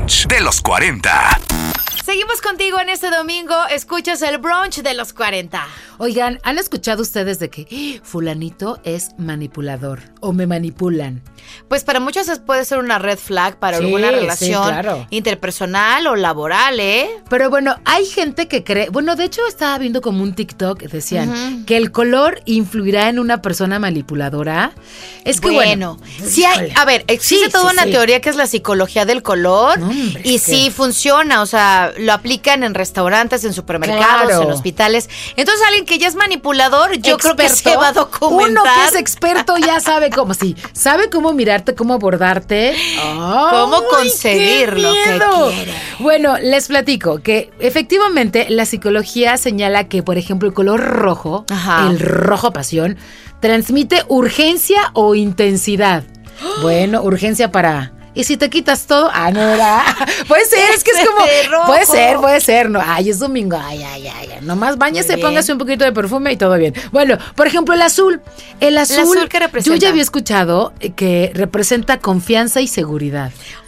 brunch de los 40. Seguimos contigo en este domingo. Escuchas el brunch de los 40. Oigan, ¿han escuchado ustedes de que fulanito es manipulador o me manipulan? Pues para muchos puede ser una red flag para alguna relación interpersonal o laboral, ¿eh? Pero bueno, hay gente que cree... Bueno, de hecho estaba viendo como un TikTok, decían que el color influirá en una persona manipuladora. Es que bueno sí hay, a ver, existe toda una teoría que es la psicología del color. No, hombre, y sí funciona, o sea, lo aplican en restaurantes, en supermercados, en hospitales. Entonces alguien que ya es manipulador, yo creo que se va a documentar. Uno que es experto ya sabe cómo, sabe cómo mirarte, cómo abordarte. Cómo conseguir lo que quiere. Bueno, les platico que efectivamente la psicología señala que, por ejemplo, el color rojo, el rojo pasión, transmite urgencia o intensidad. Bueno, urgencia para... ¿Y si te quitas todo? Ah, no, ¿verdad? Puede ser, es que es como... Puede ser. No, ay, es domingo. Ay. Nomás báñese, póngase un poquito de perfume y todo bien. Bueno, por ejemplo, el azul. ¿El azul qué representa? Yo ya había escuchado que representa confianza y seguridad.